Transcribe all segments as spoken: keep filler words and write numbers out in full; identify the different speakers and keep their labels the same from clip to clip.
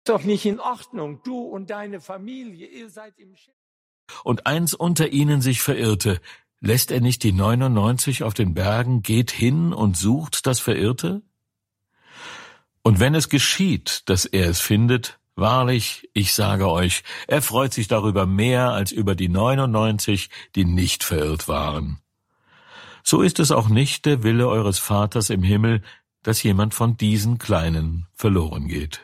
Speaker 1: doch nicht in Ordnung, du und deine Familie, ihr seid im Sch
Speaker 2: Und eins unter ihnen sich verirrte, lässt er nicht die neunundneunzig auf den Bergen, geht hin und sucht das Verirrte? Und wenn es geschieht, dass er es findet, wahrlich, ich sage euch, er freut sich darüber mehr als über die neunundneunzig, die nicht verirrt waren. So ist es auch nicht der Wille eures Vaters im Himmel, dass jemand von diesen Kleinen verloren geht.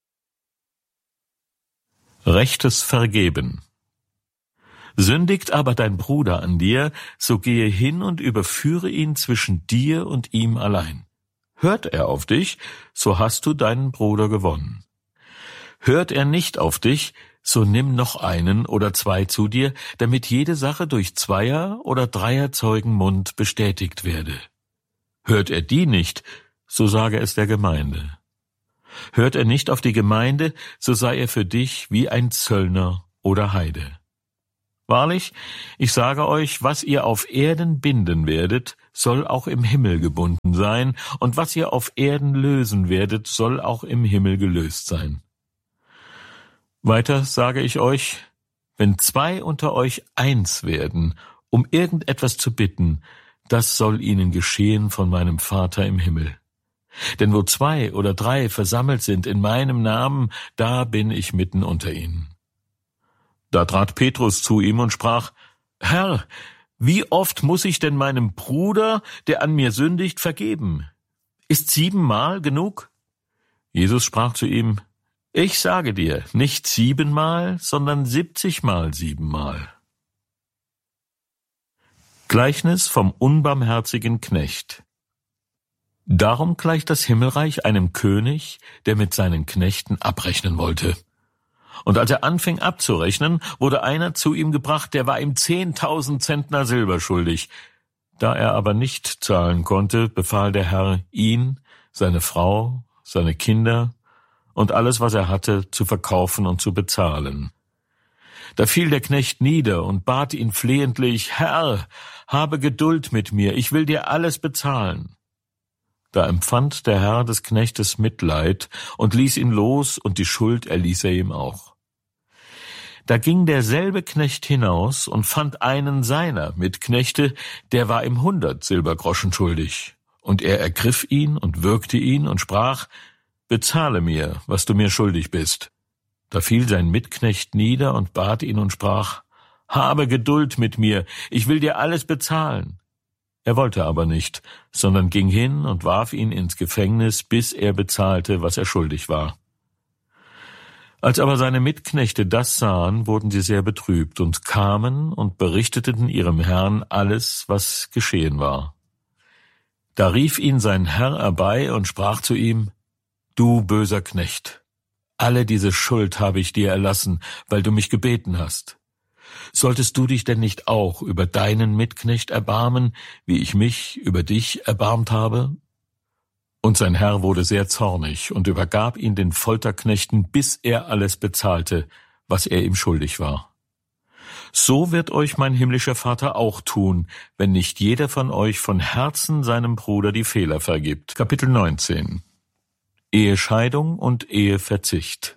Speaker 2: Rechtes Vergeben. Sündigt aber dein Bruder an dir, so gehe hin und überführe ihn zwischen dir und ihm allein. Hört er auf dich, so hast du deinen Bruder gewonnen. Hört er nicht auf dich, so nimm noch einen oder zwei zu dir, damit jede Sache durch Zweier- oder Dreier-Zeugen Mund bestätigt werde. Hört er die nicht, so sage es der Gemeinde. Hört er nicht auf die Gemeinde, so sei er für dich wie ein Zöllner oder Heide. Wahrlich, ich sage euch, was ihr auf Erden binden werdet, soll auch im Himmel gebunden sein, und was ihr auf Erden lösen werdet, soll auch im Himmel gelöst sein. Weiter sage ich euch, wenn zwei unter euch eins werden, um irgendetwas zu bitten, das soll ihnen geschehen von meinem Vater im Himmel. Denn wo zwei oder drei versammelt sind in meinem Namen, da bin ich mitten unter ihnen. Da trat Petrus zu ihm und sprach, Herr, wie oft muss ich denn meinem Bruder, der an mir sündigt, vergeben? Ist siebenmal genug? Jesus sprach zu ihm, ich sage dir, nicht siebenmal, sondern siebzigmal siebenmal. Gleichnis vom unbarmherzigen Knecht. Darum gleicht das Himmelreich einem König, der mit seinen Knechten abrechnen wollte. Und als er anfing abzurechnen, wurde einer zu ihm gebracht, der war ihm zehntausend Zentner Silber schuldig. Da er aber nicht zahlen konnte, befahl der Herr, ihn, seine Frau, seine Kinder und alles, was er hatte, zu verkaufen und zu bezahlen. Da fiel der Knecht nieder und bat ihn flehentlich, Herr, habe Geduld mit mir, ich will dir alles bezahlen. Da empfand der Herr des Knechtes Mitleid und ließ ihn los, und die Schuld erließ er ihm auch. Da ging derselbe Knecht hinaus und fand einen seiner Mitknechte, der war ihm hundert Silbergroschen schuldig. Und er ergriff ihn und würgte ihn und sprach, bezahle mir, was du mir schuldig bist. Da fiel sein Mitknecht nieder und bat ihn und sprach, habe Geduld mit mir, ich will dir alles bezahlen. Er wollte aber nicht, sondern ging hin und warf ihn ins Gefängnis, bis er bezahlte, was er schuldig war. Als aber seine Mitknechte das sahen, wurden sie sehr betrübt und kamen und berichteten ihrem Herrn alles, was geschehen war. Da rief ihn sein Herr herbei und sprach zu ihm, du böser Knecht, alle diese Schuld habe ich dir erlassen, weil du mich gebeten hast. Solltest du dich denn nicht auch über deinen Mitknecht erbarmen, wie ich mich über dich erbarmt habe? Und sein Herr wurde sehr zornig und übergab ihn den Folterknechten, bis er alles bezahlte, was er ihm schuldig war. So wird euch mein himmlischer Vater auch tun, wenn nicht jeder von euch von Herzen seinem Bruder die Fehler vergibt. Kapitel neunzehn. Ehescheidung und Eheverzicht.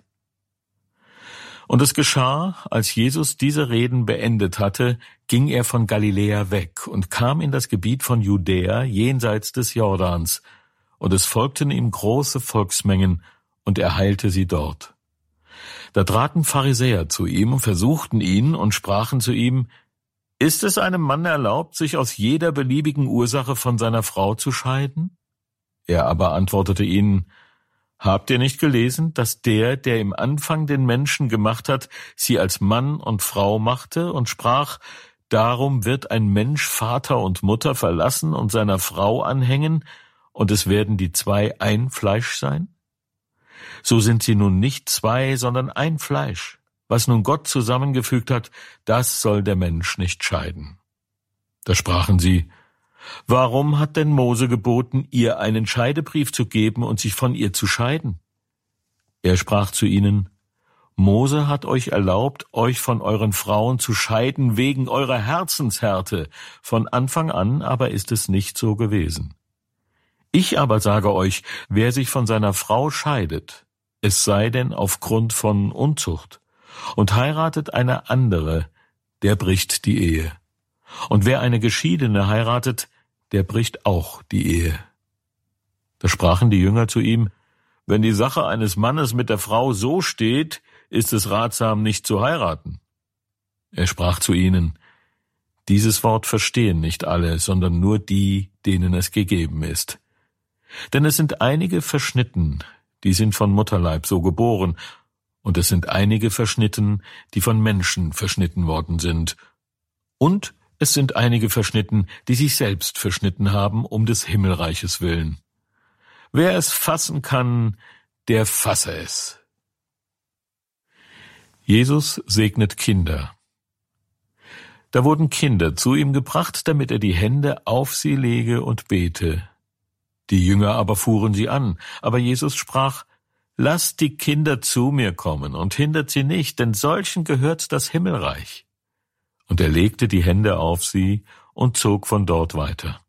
Speaker 2: Und es geschah, als Jesus diese Reden beendet hatte, ging er von Galiläa weg und kam in das Gebiet von Judäa jenseits des Jordans, und es folgten ihm große Volksmengen, und er heilte sie dort. Da traten Pharisäer zu ihm und versuchten ihn und sprachen zu ihm, ist es einem Mann erlaubt, sich aus jeder beliebigen Ursache von seiner Frau zu scheiden? Er aber antwortete ihnen, habt ihr nicht gelesen, dass der, der im Anfang den Menschen gemacht hat, sie als Mann und Frau machte und sprach, darum wird ein Mensch Vater und Mutter verlassen und seiner Frau anhängen, und es werden die zwei ein Fleisch sein? So sind sie nun nicht zwei, sondern ein Fleisch. Was nun Gott zusammengefügt hat, das soll der Mensch nicht scheiden. Da sprachen sie, warum hat denn Mose geboten, ihr einen Scheidebrief zu geben und sich von ihr zu scheiden? Er sprach zu ihnen, Mose hat euch erlaubt, euch von euren Frauen zu scheiden wegen eurer Herzenshärte. Von Anfang an aber ist es nicht so gewesen. Ich aber sage euch, wer sich von seiner Frau scheidet, es sei denn aufgrund von Unzucht, und heiratet eine andere, der bricht die Ehe. Und wer eine Geschiedene heiratet, der bricht auch die Ehe. Da sprachen die Jünger zu ihm: Wenn die Sache eines Mannes mit der Frau so steht, ist es ratsam, nicht zu heiraten. Er sprach zu ihnen: Dieses Wort verstehen nicht alle, sondern nur die, denen es gegeben ist. Denn es sind einige verschnitten, die sind von Mutterleib so geboren, und es sind einige verschnitten, die von Menschen verschnitten worden sind. Und es sind einige verschnitten, die sich selbst verschnitten haben, um des Himmelreiches willen. Wer es fassen kann, der fasse es. Jesus segnet Kinder. Da wurden Kinder zu ihm gebracht, damit er die Hände auf sie lege und bete. Die Jünger aber fuhren sie an, aber Jesus sprach: Lasst die Kinder zu mir kommen und hindert sie nicht, denn solchen gehört das Himmelreich. Und er legte die Hände auf sie und zog von dort weiter.